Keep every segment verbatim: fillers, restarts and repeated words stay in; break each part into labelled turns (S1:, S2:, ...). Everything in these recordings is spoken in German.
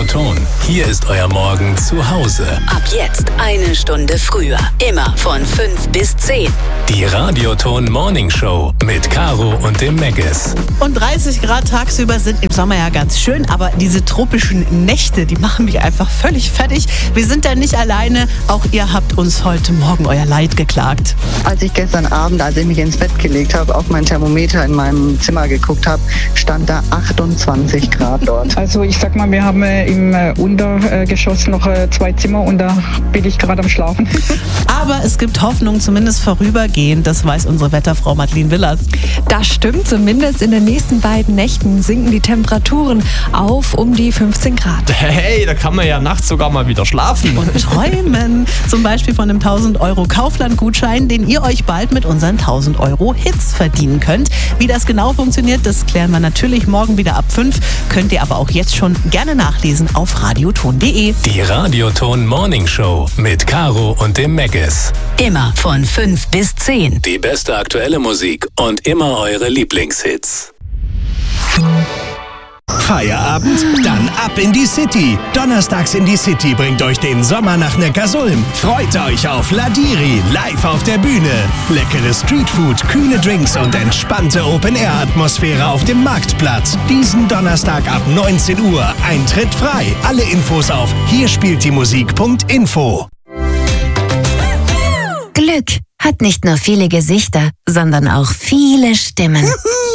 S1: Radioton. Hier ist euer Morgen zu Hause.
S2: Ab jetzt eine Stunde früher. Immer von fünf bis zehn.
S1: Die Radioton Morning Show mit Caro und dem Megges.
S3: Und dreißig Grad tagsüber sind im Sommer ja ganz schön, aber diese tropischen Nächte, die machen mich einfach völlig fertig. Wir sind da nicht alleine. Auch ihr habt uns heute Morgen euer Leid geklagt.
S4: Als ich gestern Abend, als ich mich ins Bett gelegt habe, auf mein Thermometer in meinem Zimmer geguckt habe, stand da achtundzwanzig Grad dort.
S5: Also ich sag mal, wir haben äh, im äh, Untergeschoss noch äh, zwei Zimmer und da bin ich gerade am Schlafen.
S3: Aber es gibt Hoffnung, zumindest vorübergehend. Das weiß unsere Wetterfrau Madeleine Willers.
S6: Das stimmt, zumindest in den nächsten beiden Nächten sinken die Temperaturen auf um die fünfzehn Grad.
S7: Hey, da kann man ja nachts sogar mal wieder schlafen.
S3: Und träumen. Zum Beispiel von einem tausend Euro Kaufland-Gutschein, den ihr euch bald mit unseren tausend Euro Hits verdienen könnt. Wie das genau funktioniert, das klären wir natürlich morgen wieder ab fünf. Könnt ihr aber auch jetzt schon gerne nachlesen auf radioton punkt de.
S1: Die Radioton Morning Show mit Caro und dem Megges.
S2: Immer von fünf bis zehn.
S1: Die beste aktuelle Musik und immer eure Lieblingshits.
S8: Feierabend? Dann ab in die City. Donnerstags in die City bringt euch den Sommer nach Neckarsulm. Freut euch auf Ladiri, live auf der Bühne. Leckere Streetfood, kühle Drinks und entspannte Open-Air-Atmosphäre auf dem Marktplatz. Diesen Donnerstag ab neunzehn Uhr. Eintritt frei. Alle Infos auf hier spielt die Musik punkt info.
S9: Glück hat nicht nur viele Gesichter, sondern auch viele Stimmen.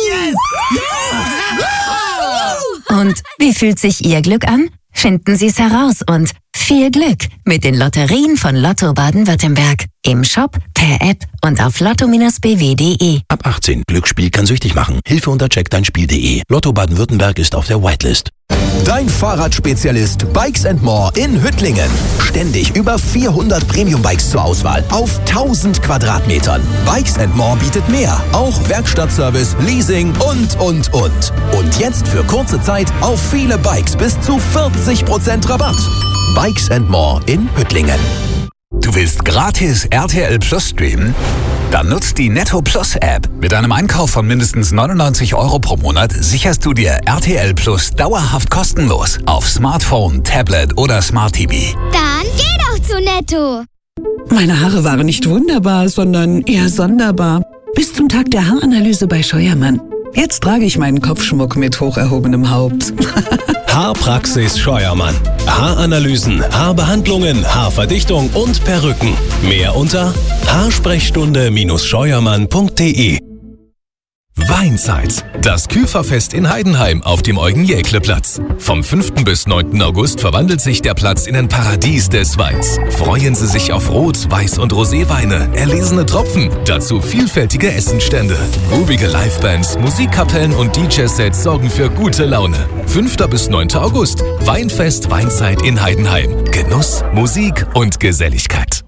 S9: Und wie fühlt sich Ihr Glück an? Finden Sie es heraus und viel Glück mit den Lotterien von Lotto Baden-Württemberg. Im Shop, per App und auf lotto b w punkt de.
S10: Ab achtzehn. Glücksspiel kann süchtig machen. Hilfe unter check dein spiel punkt de. Lotto Baden-Württemberg ist auf der Whitelist.
S11: Dein Fahrradspezialist Bikes and More in Hüttlingen. Ständig über vierhundert Premium-Bikes zur Auswahl auf tausend Quadratmetern. Bikes and More bietet mehr. Auch Werkstattservice, Leasing und, und, und. Und jetzt für kurze Zeit auf viele Bikes bis zu vierzig Prozent Rabatt. Bikes and More in Hüttlingen.
S12: Du willst gratis R T L Plus streamen? Dann nutzt die Netto Plus App. Mit einem Einkauf von mindestens neunundneunzig Euro pro Monat sicherst du dir R T L Plus dauerhaft kostenlos auf Smartphone, Tablet oder Smart T V.
S13: Dann geh doch zu Netto.
S14: Meine Haare waren nicht wunderbar, sondern eher sonderbar. Bis zum Tag der Haaranalyse bei Scheuermann. Jetzt trage ich meinen Kopfschmuck mit hoch erhobenem Haupt.
S1: Haarpraxis Scheuermann. Haaranalysen, Haarbehandlungen, Haarverdichtung und Perücken. Mehr unter haarsprechstunde scheuermann punkt de.
S15: Weinzeit. Das Küferfest in Heidenheim auf dem Eugen-Jäckle-Platz. Vom fünften bis neunten August verwandelt sich der Platz in ein Paradies des Weins. Freuen Sie sich auf Rot-, Weiß- und Roséweine, erlesene Tropfen, dazu vielfältige Essenstände. Rubige Livebands, Musikkapellen und D J-Sets sorgen für gute Laune. fünften bis neunten August. Weinfest Weinzeit in Heidenheim. Genuss, Musik und Geselligkeit.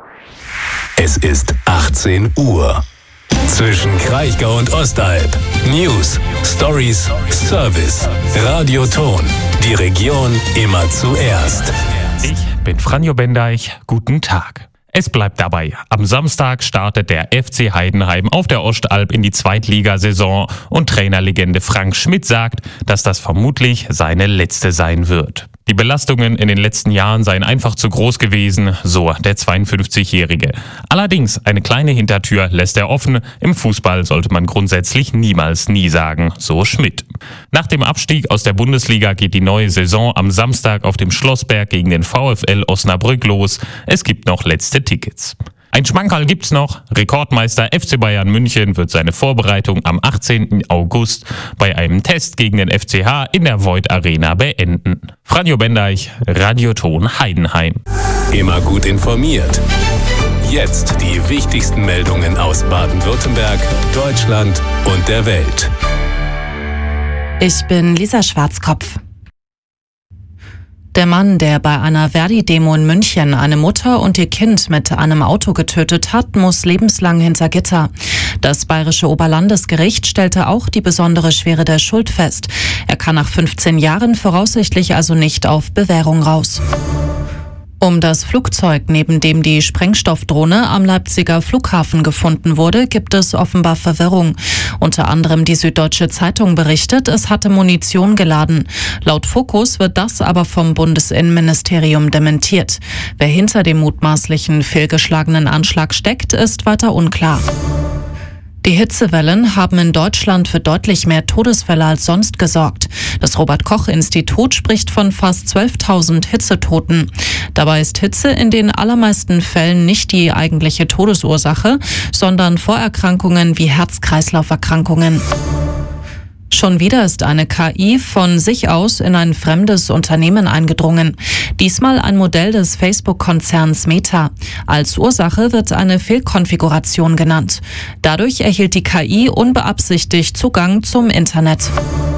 S1: Es ist achtzehn Uhr. Zwischen Kraichgau und Ostalb. News, Stories, Service. Radioton. Die Region immer zuerst.
S16: Ich bin Franjo Bendeich. Guten Tag. Es bleibt dabei. Am Samstag startet der F C Heidenheim auf der Ostalb in die Zweitligasaison und Trainerlegende Frank Schmidt sagt, dass das vermutlich seine letzte sein wird. Die Belastungen in den letzten Jahren seien einfach zu groß gewesen, so der zweiundfünfzigjährige. Allerdings, eine kleine Hintertür lässt er offen. Im Fußball sollte man grundsätzlich niemals nie sagen, so Schmidt. Nach dem Abstieg aus der Bundesliga geht die neue Saison am Samstag auf dem Schlossberg gegen den VfL Osnabrück los. Es gibt noch letzte Tickets. Ein Schmankerl gibt's noch. Rekordmeister F C Bayern München wird seine Vorbereitung am achtzehnten August bei einem Test gegen den F C H in der Voith Arena beenden. Franjo Bendeich, Radioton Heidenheim.
S1: Immer gut informiert. Jetzt die wichtigsten Meldungen aus Baden-Württemberg, Deutschland und der Welt.
S17: Ich bin Lisa Schwarzkopf. Der Mann, der bei einer Verdi-Demo in München eine Mutter und ihr Kind mit einem Auto getötet hat, muss lebenslang hinter Gitter. Das Bayerische Oberlandesgericht stellte auch die besondere Schwere der Schuld fest. Er kann nach fünfzehn Jahren voraussichtlich also nicht auf Bewährung raus. Um Um das Flugzeug, neben dem die Sprengstoffdrohne am Leipziger Flughafen gefunden wurde, gibt es offenbar Verwirrung. Unter anderem die Süddeutsche Zeitung berichtet, es hatte Munition geladen. Laut Focus wird das aber vom Bundesinnenministerium dementiert. Wer hinter dem mutmaßlichen fehlgeschlagenen Anschlag steckt, ist weiter unklar. Die Hitzewellen haben in Deutschland für deutlich mehr Todesfälle als sonst gesorgt. Das Robert-Koch-Institut spricht von fast zwölftausend Hitzetoten. Dabei ist Hitze in den allermeisten Fällen nicht die eigentliche Todesursache, sondern Vorerkrankungen wie Herz-Kreislauf-Erkrankungen. Schon wieder ist eine K I von sich aus in ein fremdes Unternehmen eingedrungen. Diesmal ein Modell des Facebook-Konzerns Meta. Als Ursache wird eine Fehlkonfiguration genannt. Dadurch erhielt die K I unbeabsichtigt Zugang zum Internet.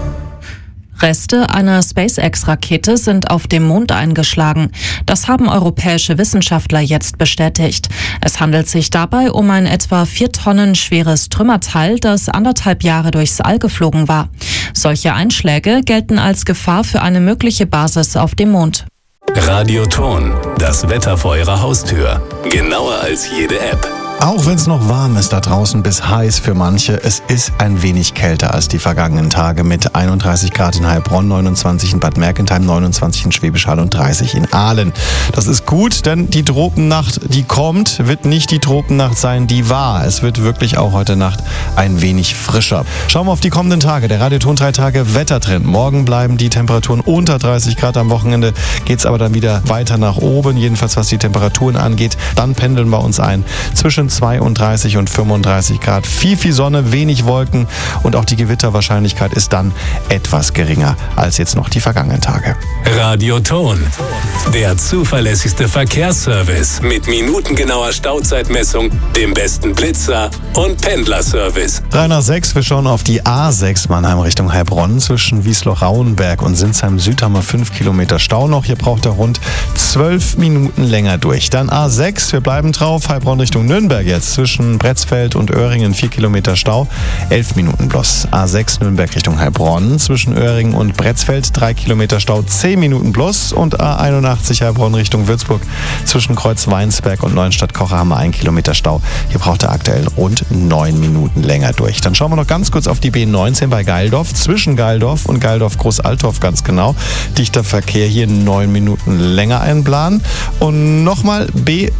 S17: Reste einer SpaceX-Rakete sind auf dem Mond eingeschlagen. Das haben europäische Wissenschaftler jetzt bestätigt. Es handelt sich dabei um ein etwa vier Tonnen schweres Trümmerteil, das anderthalb Jahre durchs All geflogen war. Solche Einschläge gelten als Gefahr für eine mögliche Basis auf dem Mond.
S1: Radioton, das Wetter vor Ihrer Haustür. Genauer als jede App.
S18: Auch wenn es noch warm ist da draußen, bis heiß für manche, es ist ein wenig kälter als die vergangenen Tage mit einunddreißig Grad in Heilbronn, neunundzwanzig in Bad Mergentheim, neunundzwanzig in Schwäbisch Hall und dreißig in Aalen. Das ist gut, denn die Tropennacht, die kommt, wird nicht die Tropennacht sein, die war. Es wird wirklich auch heute Nacht ein wenig frischer. Schauen wir auf die kommenden Tage. Der Radioton drei Tage Wettertrend. Morgen bleiben die Temperaturen unter dreißig Grad. Am Wochenende geht es aber dann wieder weiter nach oben, jedenfalls was die Temperaturen angeht. Dann pendeln wir uns ein zwischen zweiunddreißig und fünfunddreißig Grad. Viel, viel Sonne, wenig Wolken und auch die Gewitterwahrscheinlichkeit ist dann etwas geringer als jetzt noch die vergangenen Tage.
S1: Radioton, der zuverlässigste Verkehrsservice mit minutengenauer Stauzeitmessung, dem besten Blitzer und Pendlerservice.
S18: drei nach sechs, wir schauen auf die A sechs Mannheim Richtung Heilbronn. Zwischen Wiesloch-Rauenberg und Sinsheim-Süd haben wir fünf Kilometer Stau noch. Hier braucht er rund zwölf Minuten länger durch. Dann A sechs, wir bleiben drauf, Heilbronn Richtung Nürnberg jetzt. Zwischen Bretzfeld und Öhringen vier Kilometer Stau, elf Minuten bloß. A sechs Nürnberg Richtung Heilbronn. Zwischen Öhringen und Bretzfeld drei Kilometer Stau, zehn Minuten bloß. Und A einundachtzig Heilbronn Richtung Würzburg. Zwischen Kreuz-Weinsberg und Neuenstadt-Kocher haben wir ein Kilometer Stau. Hier braucht er aktuell rund neun Minuten länger durch. Dann schauen wir noch ganz kurz auf die B neunzehn bei Geildorf. Zwischen Geildorf und Geildorf-Großaltorf ganz genau. Dichter Verkehr hier neun Minuten länger einplanen. Und nochmal B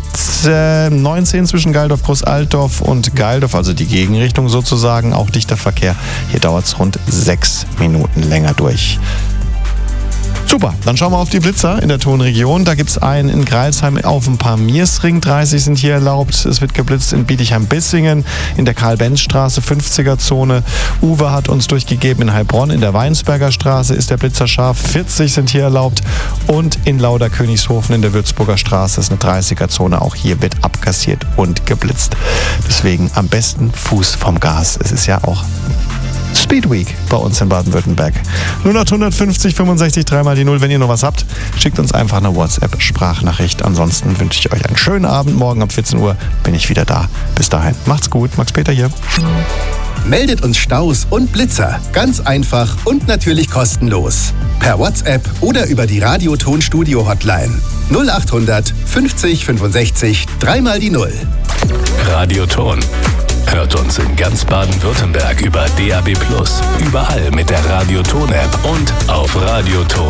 S18: neunzehn zwischen Geildorf, Großaltorf und Geildorf, also die Gegenrichtung sozusagen, auch dichter Verkehr. Hier dauert es rund sechs Minuten länger durch. Super, dann schauen wir auf die Blitzer in der Tonregion. Da gibt es einen in Greilsheim auf dem Pamiersring, dreißig sind hier erlaubt. Es wird geblitzt in Bietigheim-Bissingen, in der Karl-Benz-Straße, fünfziger-Zone. Uwe hat uns durchgegeben, in Heilbronn, in der Weinsberger Straße ist der Blitzer scharf, vierzig sind hier erlaubt. Und in Lauder-Königshofen in der Würzburger Straße ist eine dreißiger-Zone. Auch hier wird abkassiert und geblitzt. Deswegen am besten Fuß vom Gas. Es ist ja auch Speed Week bei uns in Baden-Württemberg. null acht fünfzig fünfundsechzig drei mal die null. Wenn ihr noch was habt, schickt uns einfach eine WhatsApp-Sprachnachricht. Ansonsten wünsche ich euch einen schönen Abend. Morgen ab vierzehn Uhr bin ich wieder da. Bis dahin, macht's gut. Max Peter hier.
S11: Meldet uns Staus und Blitzer. Ganz einfach und natürlich kostenlos. Per WhatsApp oder über die Radioton-Studio-Hotline. null acht fünfzig fünfundsechzig drei mal die null.
S1: Radioton. Hört uns in ganz Baden-Württemberg über D A B plus, überall mit der Radioton-App und auf radioton